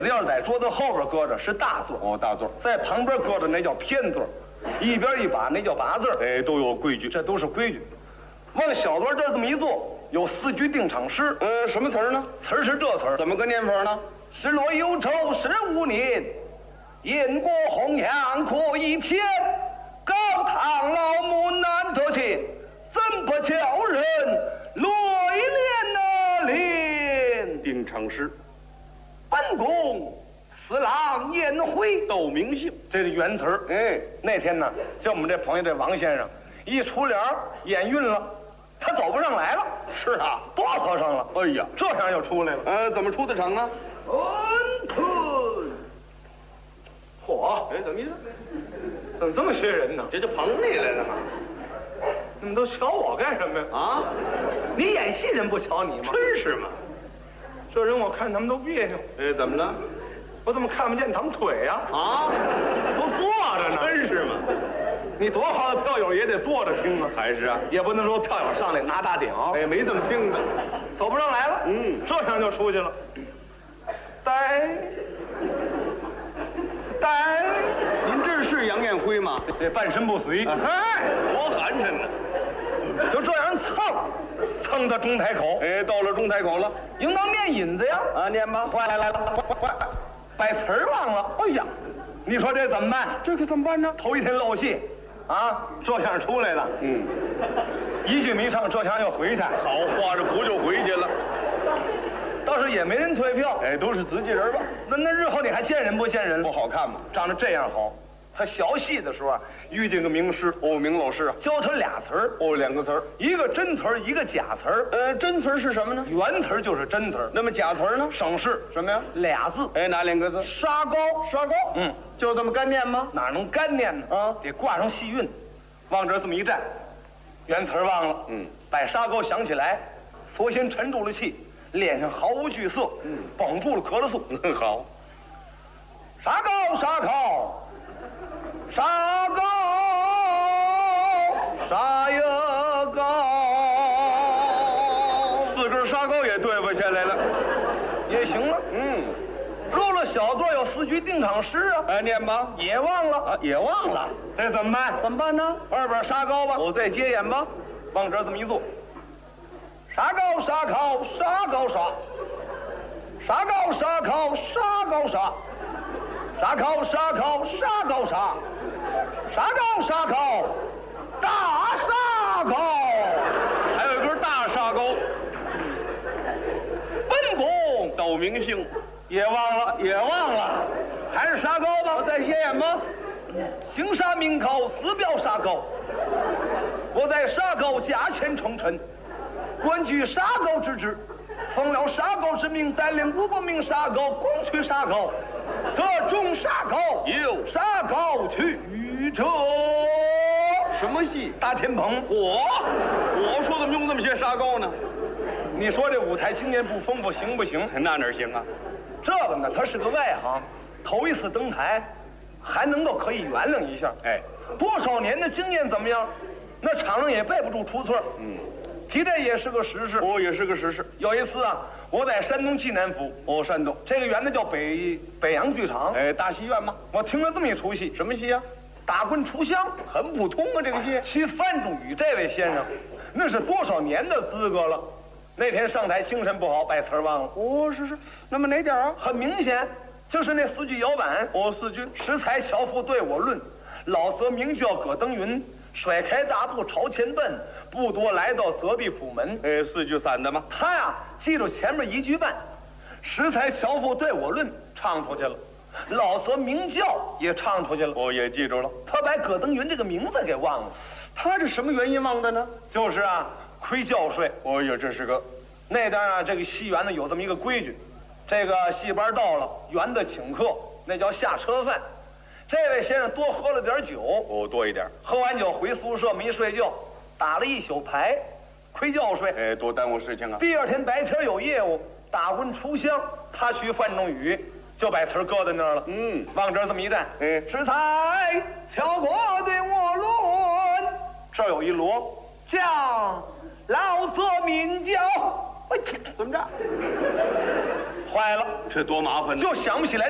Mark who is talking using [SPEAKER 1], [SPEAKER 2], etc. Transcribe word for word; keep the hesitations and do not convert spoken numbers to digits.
[SPEAKER 1] 要是在桌子后边搁着是大座，
[SPEAKER 2] 哦，大座，
[SPEAKER 1] 在旁边搁着那叫偏座，一边一把那叫把字，
[SPEAKER 2] 哎，都有规矩，
[SPEAKER 1] 这都是规矩。往小桌这儿这么一坐，有四句定场诗。
[SPEAKER 2] 呃，什么词儿呢？
[SPEAKER 1] 词儿是这词儿，
[SPEAKER 2] 怎么个念法呢？
[SPEAKER 1] 十落忧愁十五年，雁过红阳过一天。高堂老母难得见，怎不叫人泪涟呐涟？
[SPEAKER 2] 定场诗。
[SPEAKER 1] 本宫四郎宴会
[SPEAKER 2] 道明姓，
[SPEAKER 1] 这是原词儿。
[SPEAKER 2] 哎，
[SPEAKER 1] 那天呢，像我们这朋友这王先生，一出帘眼晕了，他走不上来了。
[SPEAKER 2] 是啊，
[SPEAKER 1] 哆嗦上了。
[SPEAKER 2] 哎呀，
[SPEAKER 1] 这样就出来了。
[SPEAKER 2] 呃，怎么出的场啊？
[SPEAKER 1] 恩吞。嚯！
[SPEAKER 2] 哎，怎么意思？
[SPEAKER 1] 怎么这么学人呢？
[SPEAKER 2] 这就捧你来了吗？
[SPEAKER 1] 你们都瞧我干什么呀？
[SPEAKER 2] 啊，
[SPEAKER 1] 你演戏人不瞧你吗？
[SPEAKER 2] 真是吗？
[SPEAKER 1] 这人我看他们都别扭。
[SPEAKER 2] 哎，怎么了？
[SPEAKER 1] 我怎么看不见他们腿呀？
[SPEAKER 2] 啊，
[SPEAKER 1] 都坐着呢。
[SPEAKER 2] 真是吗？
[SPEAKER 1] 你多好的票友也得坐着听啊。
[SPEAKER 2] 还是啊，
[SPEAKER 1] 也不能说票友上来拿大顶。
[SPEAKER 2] 哎，没这么听的。
[SPEAKER 1] 走不上来了。
[SPEAKER 2] 嗯，
[SPEAKER 1] 这样就出去了。呆呆，
[SPEAKER 2] 您这是杨艳辉吗？
[SPEAKER 1] 这半身不遂。
[SPEAKER 2] 嗨，多寒碜呢！
[SPEAKER 1] 就这样蹭，蹭到中台口。
[SPEAKER 2] 哎，到了中台口了，
[SPEAKER 1] 应当念引子呀。
[SPEAKER 2] 啊，念吧。
[SPEAKER 1] 坏来了，坏，把词儿忘了。哎呀，你说这怎么办？
[SPEAKER 2] 这可怎么办呢？
[SPEAKER 1] 头一天漏戏，啊，这样出来了。
[SPEAKER 2] 嗯，
[SPEAKER 1] 一句没唱，这样又回去。
[SPEAKER 2] 好，画着谱就回去了。
[SPEAKER 1] 倒是也没人退票。
[SPEAKER 2] 哎，都是自己人吧？
[SPEAKER 1] 那那日后你还见人不见人？
[SPEAKER 2] 不好看吗？
[SPEAKER 1] 长得这样好。他小戏的时候啊，遇见个名师，
[SPEAKER 2] 哦，名老师啊，
[SPEAKER 1] 教他俩词儿。
[SPEAKER 2] 哦，两个词儿，
[SPEAKER 1] 一个真词儿，一个假词儿。
[SPEAKER 2] 呃，真词儿是什么呢？
[SPEAKER 1] 原词儿就是真词儿，
[SPEAKER 2] 那么假词儿呢？
[SPEAKER 1] 省事
[SPEAKER 2] 什么呀？
[SPEAKER 1] 俩字。
[SPEAKER 2] 哎，哪两个字？
[SPEAKER 1] 沙高，
[SPEAKER 2] 沙高。
[SPEAKER 1] 嗯，
[SPEAKER 2] 就这么干念吗？
[SPEAKER 1] 哪能干念呢？
[SPEAKER 2] 啊，
[SPEAKER 1] 得挂上戏韵，往这儿这么一站，原词儿忘了。
[SPEAKER 2] 嗯，
[SPEAKER 1] 把沙高想起来，索性沉住了气，脸上毫无惧色。
[SPEAKER 2] 嗯，
[SPEAKER 1] 绷住了咳了嗽。
[SPEAKER 2] 嗯，好。
[SPEAKER 1] 沙高，沙高，沙高，沙呀高，
[SPEAKER 2] 四根沙高也对付下来了，
[SPEAKER 1] 也行了。
[SPEAKER 2] 嗯，
[SPEAKER 1] 入了小座有四句定场诗啊，
[SPEAKER 2] 哎，念吧。
[SPEAKER 1] 也忘了
[SPEAKER 2] 啊，也忘了，
[SPEAKER 1] 这怎么办？
[SPEAKER 2] 怎么办呢？
[SPEAKER 1] 二本沙高吧，
[SPEAKER 2] 我再接演吧。
[SPEAKER 1] 往这儿这么一坐，沙高沙高沙高沙，沙高沙高沙高沙，沙高沙高沙高沙，沙高沙高大沙高，
[SPEAKER 2] 还有一根大沙高，
[SPEAKER 1] 本宫
[SPEAKER 2] 道明姓，
[SPEAKER 1] 也忘了，也忘了，还是沙高吧。
[SPEAKER 2] 我再接演吧。
[SPEAKER 1] 行沙名高，死表沙高。我在沙高驾前称臣，官居沙高之职，奉了沙高之命，带领五百名沙高攻取沙高，得中沙高，
[SPEAKER 2] 有
[SPEAKER 1] 沙高去者。
[SPEAKER 2] 什么戏？
[SPEAKER 1] 大天棚。
[SPEAKER 2] 我，我说怎么用这么些沙高呢？
[SPEAKER 1] 你说这舞台经验不丰富行不行？
[SPEAKER 2] 那哪行啊？
[SPEAKER 1] 这个呢，他是个外行，头一次登台，还能够可以原谅一下。
[SPEAKER 2] 哎，
[SPEAKER 1] 多少年的经验怎么样？那场上也背不住出错。
[SPEAKER 2] 嗯，
[SPEAKER 1] 提这也是个实事。
[SPEAKER 2] 我也是个实事。
[SPEAKER 1] 有一次啊，我在山东济南府，
[SPEAKER 2] 哦，山东
[SPEAKER 1] 这个园子叫北北洋剧场。
[SPEAKER 2] 哎，大戏院嘛。
[SPEAKER 1] 我听了这么一出戏，
[SPEAKER 2] 什么戏啊？
[SPEAKER 1] 打棍出香，
[SPEAKER 2] 很普通啊，这个戏。
[SPEAKER 1] 其范仲宇这位先生，那是多少年的资格了。那天上台精神不好，把词儿忘了。
[SPEAKER 2] 哦，是是。那么哪点啊？
[SPEAKER 1] 很明显，就是那四句摇板。
[SPEAKER 2] 哦，四句。
[SPEAKER 1] 适才樵夫对我论，老则名叫葛登云。甩开大步朝前奔，不多来到泽地府门。
[SPEAKER 2] 哎，四句散的吗？
[SPEAKER 1] 他呀，记住前面一句半，适才樵夫对我论唱出去了，老则名教也唱出去了。
[SPEAKER 2] 我也记住了。
[SPEAKER 1] 他把葛登云这个名字给忘了。
[SPEAKER 2] 他是什么原因忘的呢？
[SPEAKER 1] 就是啊，亏教税。
[SPEAKER 2] 哦哟，这是个
[SPEAKER 1] 那边啊，这个戏园呢有这么一个规矩，这个戏班到了，园子请客，那叫下车饭。这位先生多喝了点酒，
[SPEAKER 2] 哦，多一点。
[SPEAKER 1] 喝完酒回宿舍没睡觉，打了一宿牌，亏觉睡。
[SPEAKER 2] 哎，多耽误事情啊。
[SPEAKER 1] 第二天白天有业务，打棍出香，他去范仲宇，就把词儿搁在那儿了。
[SPEAKER 2] 嗯，
[SPEAKER 1] 往这儿这么一站，
[SPEAKER 2] 哎，
[SPEAKER 1] 适才巧国对我论，这儿有一锣，将老则民教。哎，怎么着？ 坏了，
[SPEAKER 2] 这多麻烦呢！
[SPEAKER 1] 就想不起来